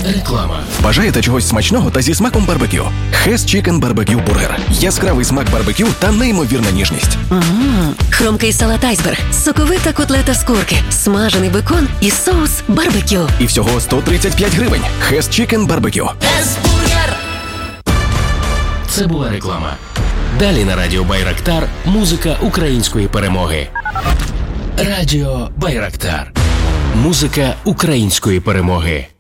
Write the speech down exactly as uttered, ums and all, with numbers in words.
Реклама. Бажаєте чогось смачного та зі смаком барбекю? Хес Чікен Барбекю Бургер. Яскравий смак барбекю та неймовірна ніжність. Ммм, хрумкий салат айсберг, соковита котлета з курки, смажений бекон і соус барбекю. І всього сто тридцять п'ять гривень. Хес Чікен Барбекю. Хес-бургер. Це була реклама. Далі на радіо Байрактар музика української перемоги. Радіо Байрактар. Музика української перемоги.